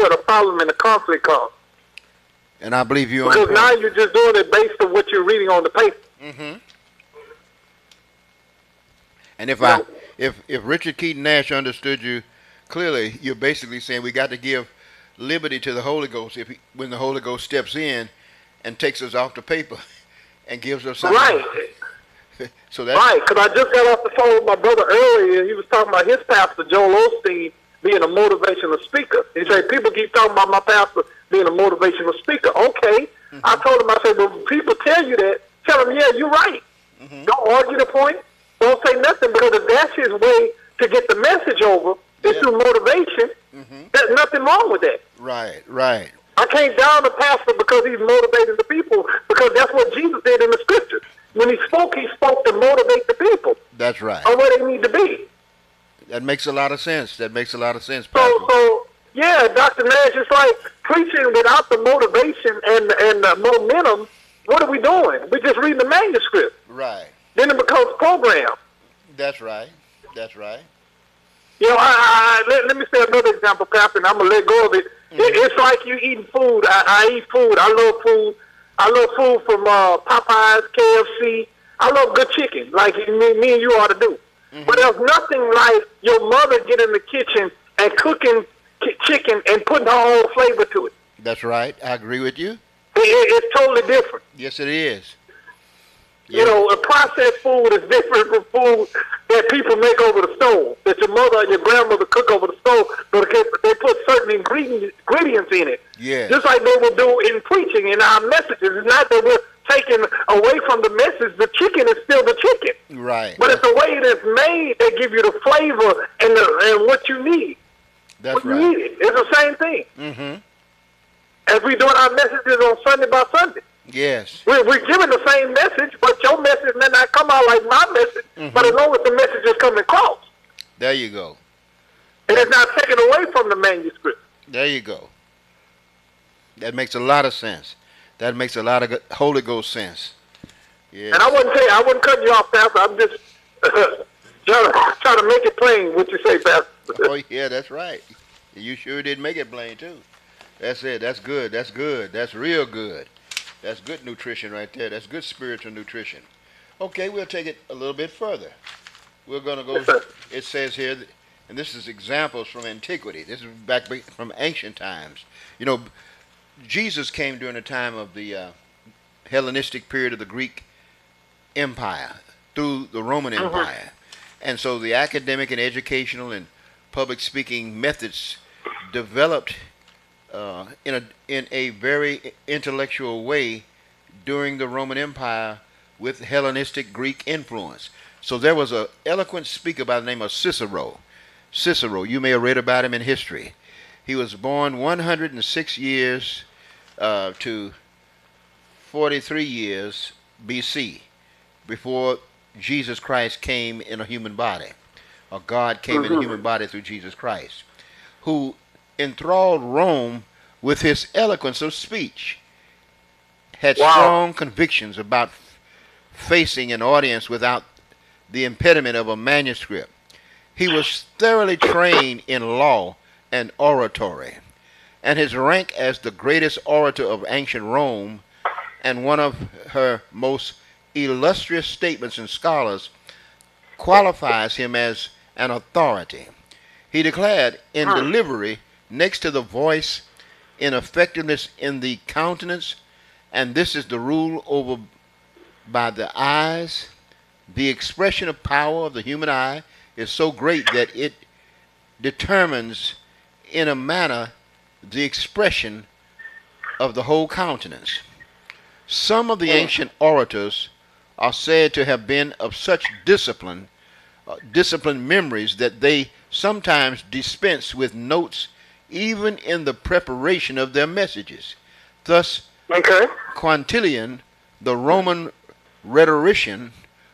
where the problem and the conflict comes. And I believe you're because now you're just doing it based on what you're reading on the paper. Mm-hmm. And if Richard Keaton Nash understood you clearly, you're basically saying we got to give liberty to the Holy Ghost when the Holy Ghost steps in and takes us off the paper and gives us something. Right. So that's right, because I just got off the phone with my brother earlier, and he was talking about his pastor, Joel Osteen, being a motivational speaker. He said, people keep talking about my pastor being a motivational speaker. Okay. Mm-hmm. I told him, I said, well, when people tell you that, tell them, yeah, you're right. Mm-hmm. Don't argue the point. Don't say nothing, because if that's his way to get the message over, is through motivation, there's nothing wrong with that. Right, right. I can't down the pastor because he's motivating the people, because that's what Jesus did in the scriptures. When he spoke to motivate the people. That's right. On where they need to be. That makes a lot of sense. That makes a lot of sense, Pastor. So yeah, Dr. Nash, it's like preaching without the motivation and the momentum. What are we doing? We're just reading the manuscript. Right. Then it becomes program. That's right. That's right. You know, let me say another example, Pastor, and I'm going to let go of it. It's like you eating food. I eat food. I love food. I love food from Popeyes, KFC. I love good chicken, like me and you ought to do. But there's nothing like your mother getting in the kitchen and cooking chicken and putting her own flavor to it. That's right. I agree with you. It's totally different. Yes, it is. You know, a processed food is different from food that people make over the stove, that your mother or your grandmother cook over the stove, but they put certain ingredients in it. Yeah. Just like they will do in preaching in our messages. It's not that we're taking away from the message. The chicken is still the chicken. Right. But it's the way it's made that give you the flavor and what you need. That's right. You need it. It's the same thing. Mm-hmm. As we doing our messages on Sunday by Sunday. Yes. We're giving the same message, but your message may not come out like my message, but as long as the message is coming across. There you go. And it's not taken away from the manuscript. There you go. That makes a lot of sense. That makes a lot of Holy Ghost sense. Yeah. And I wouldn't cut you off, Pastor. I'm just trying to make it plain what you say, Pastor. Oh, yeah, that's right. You sure did make it plain, too. That's it. That's good. That's good. That's real good. That's good nutrition right there. That's good spiritual nutrition. Okay, we'll take it a little bit further. We're going to go, it says here, and this is examples from antiquity. This is back from ancient times. You know, Jesus came during the time of the Hellenistic period of the Greek Empire through the Roman Empire. And so the academic and educational and public speaking methods developed in a very intellectual way during the Roman Empire with Hellenistic Greek influence. So there was an eloquent speaker by the name of Cicero. Cicero, you may have read about him in history. He was born 106 years to 43 years BC, before Jesus Christ came in a human body, or God came in a human body through Jesus Christ, who enthralled Rome with his eloquence of speech, had strong convictions about facing an audience without the impediment of a manuscript. He was thoroughly trained in law and oratory, and his rank as the greatest orator of ancient Rome and one of her most illustrious statesmen and scholars qualifies him as an authority. He declared, in delivery, next to the voice, in effectiveness in the countenance, and this is the rule over by the eyes. The expression of power of the human eye is so great that it determines in a manner the expression of the whole countenance. Some of the ancient orators are said to have been of such disciplined memories that they sometimes dispense with notes even in the preparation of their messages. Thus, Quintilian, the Roman rhetorician,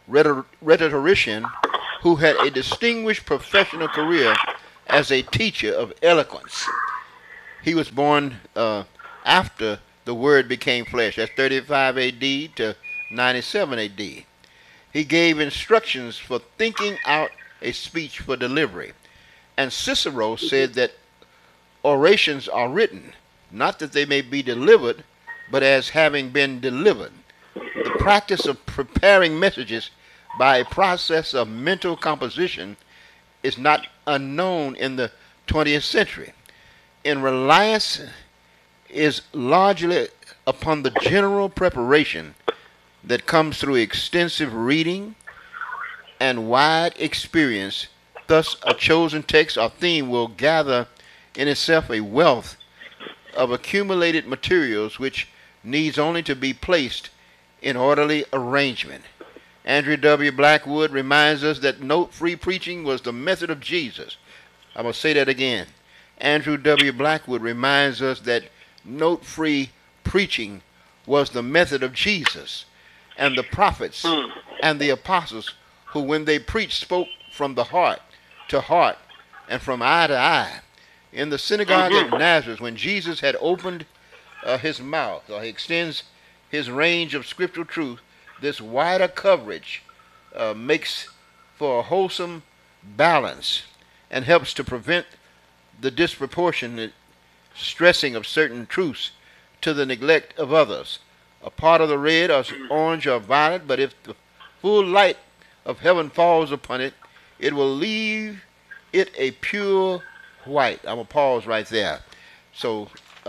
who had a distinguished professional career as a teacher of eloquence. He was born after the Word became flesh. That's 35 AD to 97 AD. He gave instructions for thinking out a speech for delivery. And Cicero said that orations are written, not that they may be delivered, but as having been delivered. The practice of preparing messages by a process of mental composition is not unknown in the 20th century. In reliance is largely upon the general preparation that comes through extensive reading and wide experience. Thus, a chosen text or theme will gather in itself a wealth of accumulated materials which needs only to be placed in orderly arrangement. Andrew W. Blackwood reminds us that note-free preaching was the method of Jesus. I'm going to say that again. Andrew W. Blackwood reminds us that note-free preaching was the method of Jesus and the prophets and the apostles, who when they preached spoke from the heart to heart and from eye to eye. In the synagogue at Nazareth, when Jesus had opened his mouth, or he extends his range of scriptural truth, this wider coverage makes for a wholesome balance and helps to prevent the disproportionate stressing of certain truths to the neglect of others. A part of the red or orange or violet, but if the full light of heaven falls upon it, it will leave it a pure white. I'm going to pause right there. So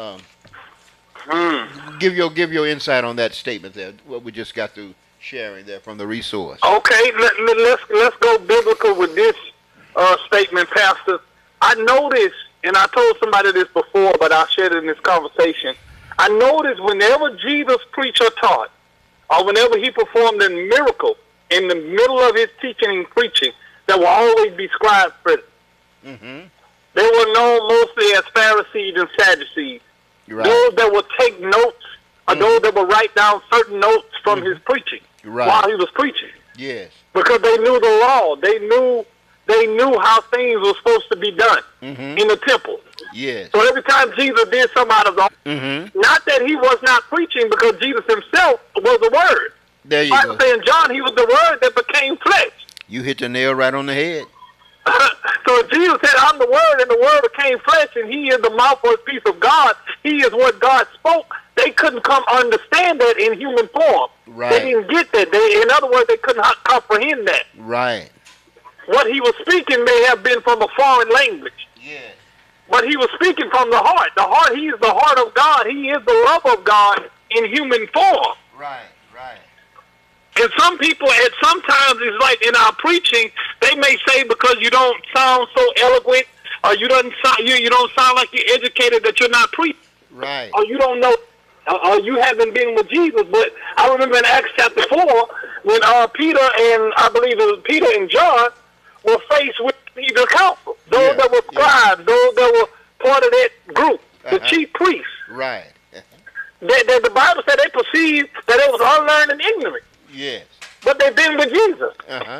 give your insight on that statement there, what we just got through sharing there from the resource. Okay, let's go biblical with this statement, Pastor. I noticed, and I told somebody this before, but I'll share it in this conversation. I noticed whenever Jesus preached or taught, or whenever he performed a miracle in the middle of his teaching and preaching, there will always be scribes present. They were known mostly as Pharisees and Sadducees. Right. Those that would take notes, or those that would write down certain notes from his preaching while he was preaching. Yes. Because they knew the law. They knew how things were supposed to be done in the temple. Yes. So every time Jesus did something out of the not that he was not preaching, because Jesus himself was the Word. There you Bible go. saying John, he was the Word that became flesh. You hit the nail right on the head. So Jesus said, I'm the Word, and the Word became flesh, and he is the mouthpiece of God. He is what God spoke. They couldn't come understand that in human form. Right. They didn't get that. In other words, they couldn't comprehend that. Right. What he was speaking may have been from a foreign language. Yes. But he was speaking from the heart. The heart, he is the heart of God. He is the love of God in human form. Right, right. And some people, at sometimes, it's like in our preaching, they may say because you don't sound so eloquent, or you don't sound like you're educated, that you're not preaching. Right. Or you don't know, or you haven't been with Jesus. But I remember in Acts chapter 4, when Peter and I believe it was Peter and John were faced with the council. Those that were scribes, those that were part of that group, the chief priests. Right. The Bible said they perceived that it was unlearned and ignorant. Yes. But they've been with Jesus.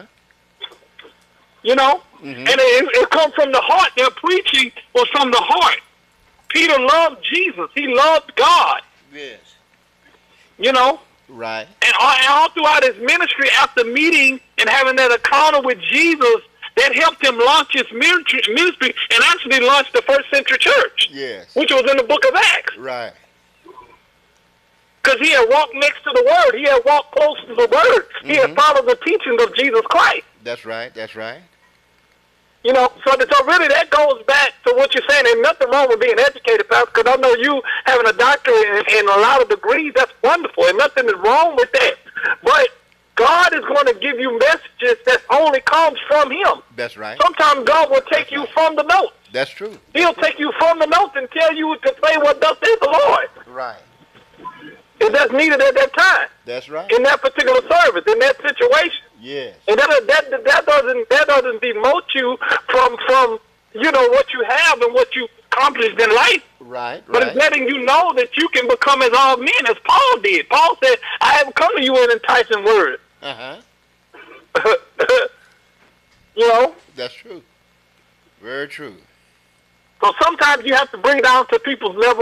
You know? And it comes from the heart. Their preaching was from the heart. Peter loved Jesus. He loved God. Yes. You know? Right. And all throughout his ministry, after meeting and having that encounter with Jesus, that helped him launch his ministry and actually launched the first century church. Yes. Which was in the book of Acts. Right. Because he had walked next to the Word. He had walked close to the Word. He had followed the teachings of Jesus Christ. That's right. That's right. You know, so really that goes back to what you're saying. There's nothing wrong with being educated, Pastor, because I know you having a doctorate and a lot of degrees, that's wonderful, and nothing is wrong with that. But God is going to give you messages that only comes from Him. That's right. Sometimes God will take you from the notes. That's true. He'll take you from the notes and tell you to say what thus says the Lord. Right. If that's needed at that time. That's right. In that particular service, in that situation. Yes. And that doesn't demote you from you know what you have and what you accomplished in life. Right. But it's letting you know that you can become as all men, as Paul did. Paul said, "I have come to you in enticing words." You know. That's true. Very true. So sometimes you have to bring it down to people's level